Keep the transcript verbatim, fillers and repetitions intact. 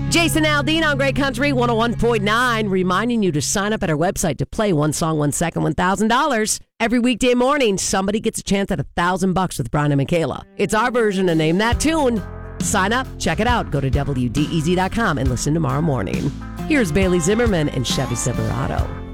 Jason Aldean on Great Country one oh one point nine, reminding you to sign up at our website to play One Song, One Second, one thousand dollars. Every weekday morning, somebody gets a chance at one thousand bucks with Brian and Michaela. It's our version of Name That Tune. Sign up, check it out. Go to W D E Z dot com and listen tomorrow morning. Here's Bailey Zimmerman and Chevy Silverado.